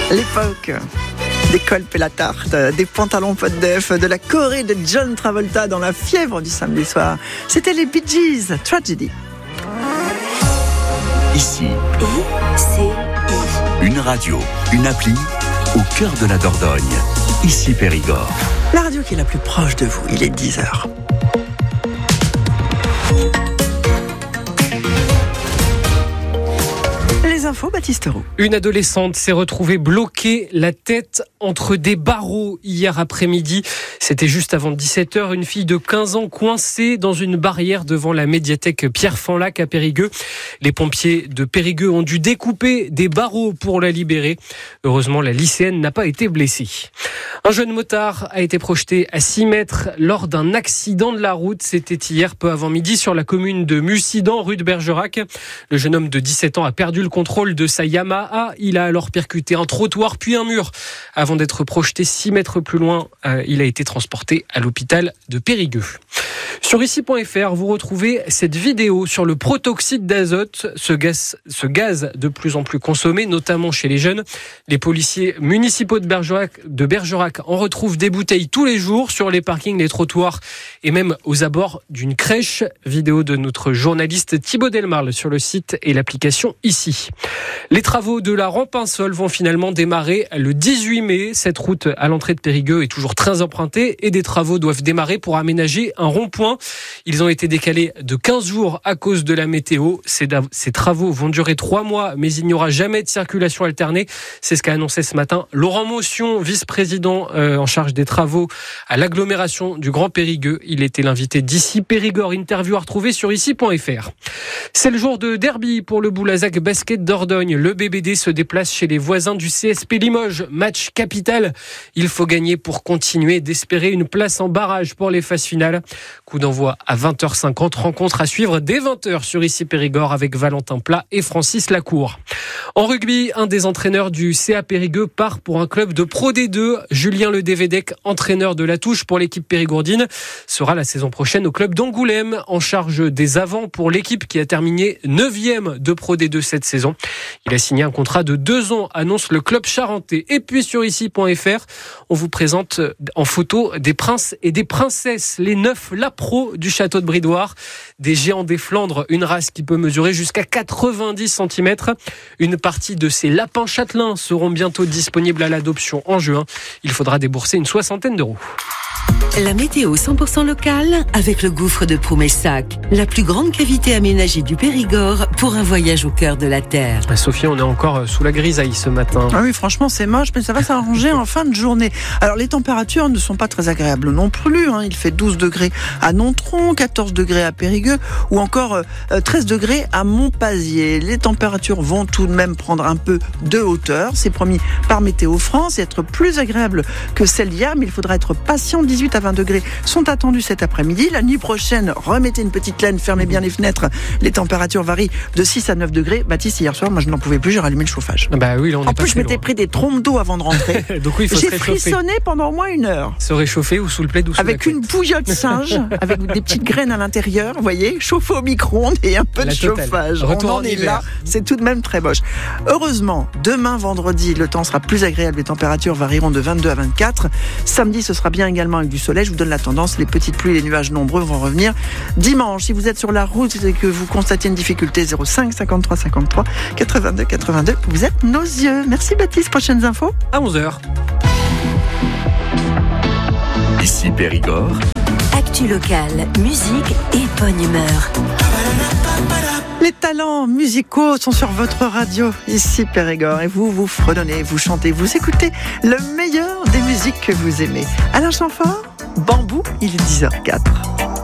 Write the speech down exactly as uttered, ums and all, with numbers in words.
L'époque des colpes et la tarte, des pantalons pot d'œuf, de la Corée de John Travolta dans la fièvre du samedi soir. C'était les Bee Gees, Tragedy. Ici, I C I. Une radio, une appli au cœur de la Dordogne. Ici Périgord. La radio qui est la plus proche de vous, il est dix heures. Les infos, Baptiste Roux. Une adolescente s'est retrouvée bloquée la tête entre des barreaux hier après-midi. C'était juste avant dix-sept heures. Une fille de quinze ans coincée dans une barrière devant la médiathèque Pierre-Fanlac à Périgueux. Les pompiers de Périgueux ont dû découper des barreaux pour la libérer. Heureusement, la lycéenne n'a pas été blessée. Un jeune motard a été projeté à six mètres lors d'un accident de la route. C'était hier peu avant midi sur la commune de Mussidan, rue de Bergerac. Le jeune homme de dix-sept ans a perdu le contrôle de sa Yamaha. Il a alors percuté un trottoir puis un mur. Avant d'être projeté six mètres plus loin, euh, il a été transporté à l'hôpital de Périgueux. Sur ici point F R, vous retrouvez cette vidéo sur le protoxyde d'azote, ce gaz, ce gaz de plus en plus consommé, notamment chez les jeunes. Les policiers municipaux de Bergerac, de Bergerac en retrouvent des bouteilles tous les jours sur les parkings, les trottoirs et même aux abords d'une crèche. Vidéo de notre journaliste Thibaut Delmarle sur le site et l'application Ici. Les travaux de la Rampensol vont finalement démarrer le dix-huit mai. Cette route à l'entrée de Périgueux est toujours très empruntée et des travaux doivent démarrer pour aménager un rond-point. Ils ont été décalés de quinze jours à cause de la météo. Ces, ces travaux vont durer trois mois, mais il n'y aura jamais de circulation alternée. C'est ce qu'a annoncé ce matin Laurent Motion, vice-président euh, en charge des travaux à l'agglomération du Grand Périgueux. Il était l'invité d'Ici Périgord. Interview à retrouver sur ici point F R. C'est le jour de derby pour le Boulazac Basket Dordogne. Le B B D se déplace chez les voisins du C S P Limoges. Match capital. Il faut gagner pour continuer d'espérer une place en barrage pour les phases finales. Coup d'envoi à vingt heures cinquante. Rencontre à suivre dès vingt heures sur Ici Périgord avec Valentin Plat et Francis Lacour. En rugby, un des entraîneurs du C A Périgueux part pour un club de Pro D deux. Julien Ledevedec, entraîneur de la touche pour l'équipe périgourdine, sera la saison prochaine au club d'Angoulême, en charge des avants pour l'équipe qui a terminé neuvième de Pro D deux cette saison. Il a signé un contrat de deux ans, annonce le club charentais. Et puis sur ici point F R, on vous présente en photo des princes et des princesses, les neuf lapros du château de Bridoire, des géants des Flandres, une race qui peut mesurer jusqu'à quatre-vingt-dix centimètres. Une partie de ces lapins châtelains seront bientôt disponibles à l'adoption en juin. Il faudra débourser une soixantaine d'euros. La météo cent pour cent locale avec le gouffre de Proumessac, la plus grande cavité aménagée du Périgord pour un voyage au cœur de la terre. Sophie, on est encore sous la grisaille ce matin. Ah oui, franchement, c'est moche, mais ça va s'arranger en fin de journée. Alors, les températures ne sont pas très agréables non plus. Hein. Il fait douze degrés à Nontron, quatorze degrés à Périgueux ou encore euh, treize degrés à Montpazier. Les températures vont tout de même prendre un peu de hauteur. C'est promis par Météo France et être plus agréable que celle d'hier, mais il faudra être patient. dix-huit à vingt degrés sont attendus cet après-midi. La nuit prochaine, remettez une petite laine, fermez bien les fenêtres. Les températures varient de six à neuf degrés. Baptiste, hier soir, moi je n'en pouvais plus, j'ai rallumé le chauffage. Bah oui, là, on est en pas plus, je m'étais pris des trompes d'eau avant de rentrer. Donc oui, il faut j'ai se réchauffer. frissonné pendant au moins une heure. Se réchauffer ou sous le plaid ou sous avec la une bouillotte singe, avec des petites graines à l'intérieur, vous voyez, chauffé au micro-ondes et un peu la de totale. chauffage. Retour on en en est hiver. là, c'est tout de même très moche. Heureusement, demain vendredi, le temps sera plus agréable, les températures varieront de vingt-deux à vingt-quatre. Samedi, ce sera bien également avec du soleil. Je vous donne la tendance, les petites pluies et les nuages nombreux vont revenir dimanche. Si vous êtes sur la route et que vous constatez une difficulté, zéro cinq cinquante-trois cinquante-trois quatre-vingt-deux quatre-vingt-deux, vous êtes nos yeux. Merci Baptiste, prochaines infos à onze heures. Ici Périgord. Actu locale, musique et bonne humeur. Les talents musicaux sont sur votre radio, ici Périgord, et vous, vous fredonnez, vous chantez, vous écoutez le meilleur des musiques que vous aimez. Alain Chamfort, Bambou, il est dix heures zéro quatre.